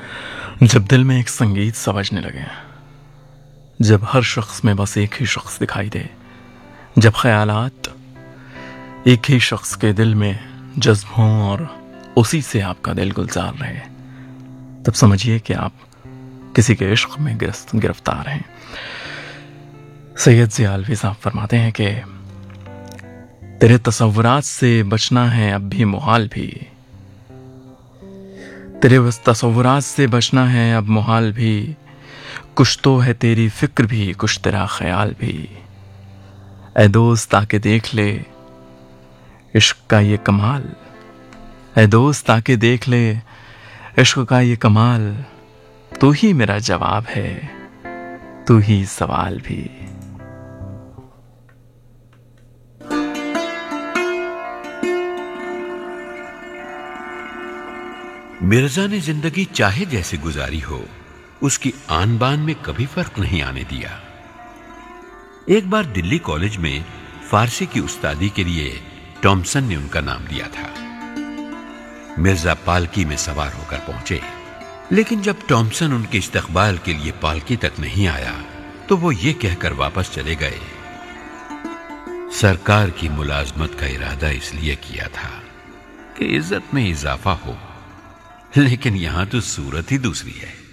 जब दिल में एक संगीत सा बजने लगे, जब हर शख्स में बस एक ही शख्स दिखाई दे, जब ख्यालात एक ही शख्स के दिल में जज्ब हों और उसी से आपका दिल गुलजार रहे, तब समझिए कि आप किसी के इश्क में गिरफ्तार हैं। सैयद ज़ियालवी साहब फरमाते हैं कि तेरे तसव्वुरात से बचना है अब भी मुहाल भी, तेरे बस तसव्वुरात से बचना है अब मुहाल भी, कुछ तो है तेरी फिक्र भी, कुछ तेरा ख्याल भी। ऐ दोस्त आके देख ले इश्क का ये कमाल, ऐ दोस्त आके देख ले इश्क का ये कमाल, तू ही मेरा जवाब है, तू ही सवाल भी। मिर्जा ने जिंदगी चाहे जैसे गुजारी हो, उसकी आन बान में कभी फर्क नहीं आने दिया। एक बार दिल्ली कॉलेज में फारसी की उस्तादी के लिए टॉमसन ने उनका नाम लिया था। मिर्जा पालकी में सवार होकर पहुंचे, लेकिन जब टॉमसन उनके इस्तकबाल के लिए पालकी तक नहीं आया तो वो ये कहकर वापस चले गए, सरकार की मुलाजमत का इरादा इसलिए किया था कि इज्जत में इजाफा हो, लेकिन यहां तो सूरत ही दूसरी है।